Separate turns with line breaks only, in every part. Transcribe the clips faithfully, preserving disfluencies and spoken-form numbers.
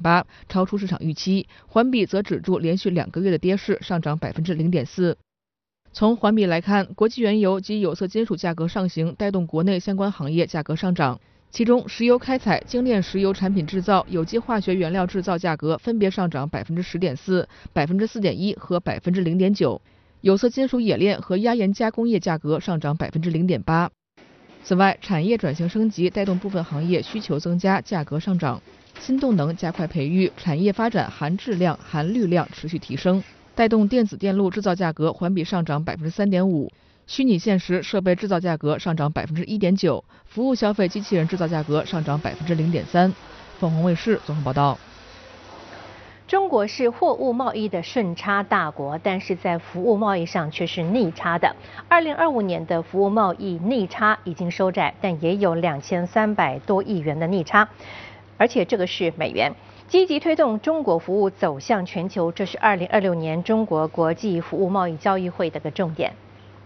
八，超出市场预期。环比则止住连续两个月的跌势，上涨百分之零点四。从环比来看，国际原油及有色金属价格上行，带动国内相关行业价格上涨。其中，石油开采、精炼石油产品制造、有机化学原料制造价格分别上涨百分之十点四、百分之四点一和百分之零点九。有色金属冶炼和压延加工业价格上涨百分之零点八。此外，产业转型升级带动部分行业需求增加，价格上涨。新动能加快培育，产业发展含质量、含绿量持续提升，带动电子电路制造价格环比上涨百分之三点五。虚拟现实设备制造价格上涨百分之一点九，服务消费机器人制造价格上涨百分之零点三。凤凰卫视综合报道。
中国是货物贸易的顺差大国，但是在服务贸易上却是逆差的。二零二五年的服务贸易逆差已经收窄，但也有两千三百多亿元的逆差，而且这个是美元。积极推动中国服务走向全球，这是二零二六年中国国际服务贸易交易会的个重点。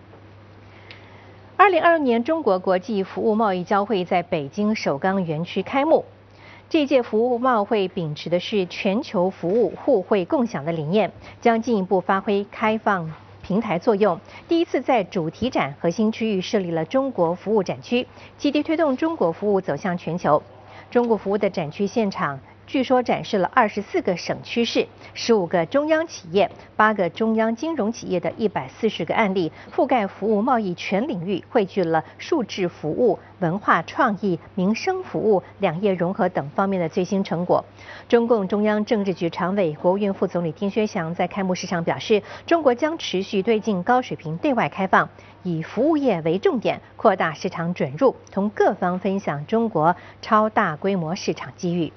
二零二六年中国国际服务贸易交会在北京首钢园区开幕。这届服务贸会秉持的是全球服务互惠共享的理念，将进一步发挥开放平台作用。第一次在主题展核心区域设立了中国服务展区，积极推动中国服务走向全球。中国服务的展区现场据说展示了二十四个省区市、十五个中央企业、八个中央金融企业的一百四十个案例，覆盖服务贸易全领域，汇聚了数字服务、文化创意、民生服务、两业融合等方面的最新成果。中共中央政治局常委、国务院副总理丁薛祥在开幕式上表示，中国将持续推进高水平对外开放，以服务业为重点，扩大市场准入，同各方分享中国超大规模市场机遇。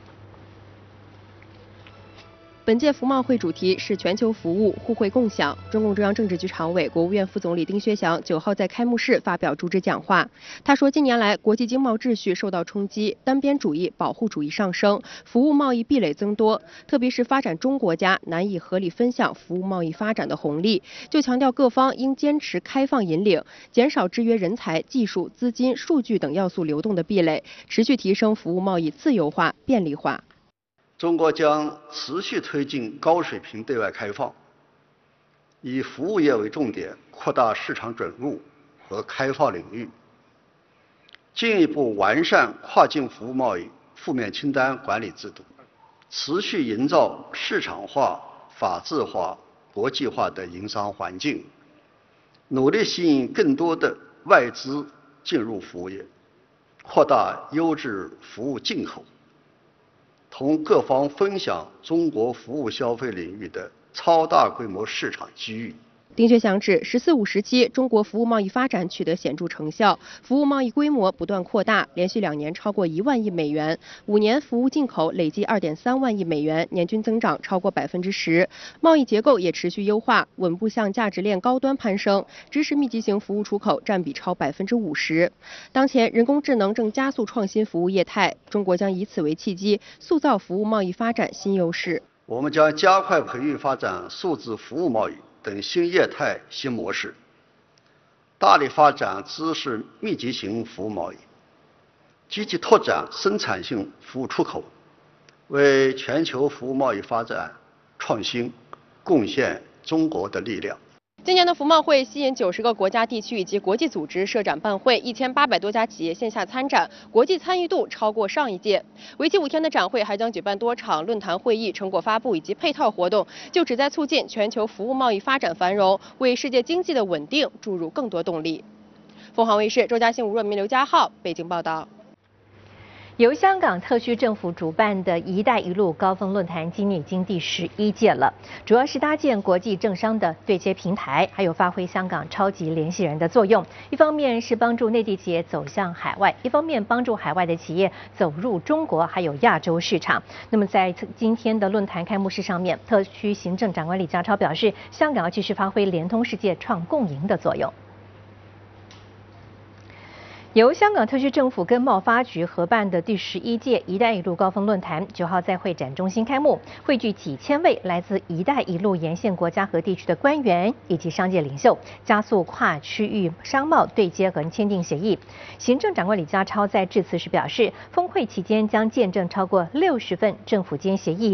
本届服贸会主题是全球服务互惠共享。中共中央政治局常委、国务院副总理丁薛祥九号在开幕式发表主旨讲话。他说，近年来国际经贸秩序受到冲击，单边主义、保护主义上升，服务贸易壁垒增多，特别是发展中国家难以合理分享服务贸易发展的红利，就强调各方应坚持开放引领，减少制约人才、技术、资金、数据等要素流动的壁垒，持续提升服务贸易自由化、便利化。
中国将持续推进高水平对外开放，以服务业为重点，扩大市场准入和开放领域，进一步完善跨境服务贸易负面清单管理制度，持续营造市场化、法治化、国际化的营商环境，努力吸引更多的外资进入服务业，扩大优质服务进口，同各方分享中国服务消费领域的超大规模市场机遇。
丁薛祥指，十四五时期，中国服务贸易发展取得显著成效，服务贸易规模不断扩大，连续两年超过一万亿美元，五年服务进口累计二点三万亿美元，年均增长超过百分之十。贸易结构也持续优化，稳步向价值链高端攀升，知识密集型服务出口占比超百分之五十。当前，人工智能正加速创新服务业态，中国将以此为契机，塑造服务贸易发展新优势。
我们将加快培育发展数字服务贸易等新业态新模式，大力发展知识密集型服务贸易，积极拓展生产性服务出口，为全球服务贸易发展创新贡献中国的力量。
今年的服贸会吸引九十个国家地区以及国际组织设展办会，一千八百多家企业线下参展，国际参与度超过上一届。为期五天的展会还将举办多场论坛会议、成果发布以及配套活动，就旨在促进全球服务贸易发展繁荣，为世界经济的稳定注入更多动力。凤凰卫视周嘉欣、吴若明、刘家浩北京报道。
由香港特区政府主办的一带一路高峰论坛今年已经第十一届了，主要是搭建国际政商的对接平台，还有发挥香港超级联系人的作用。一方面是帮助内地企业走向海外，一方面帮助海外的企业走入中国还有亚洲市场。那么在今天的论坛开幕式上面，特区行政长官李家超表示，香港要继续发挥联通世界、创共赢的作用。由香港特区政府跟贸发局合办的第十一届“一带一路”高峰论坛，九号在会展中心开幕，汇聚几千位来自“一带一路”沿线国家和地区的官员以及商界领袖，加速跨区域商贸对接和签订协议。行政长官李家超在致辞时表示，峰会期间将见证超过六十份政府间协议。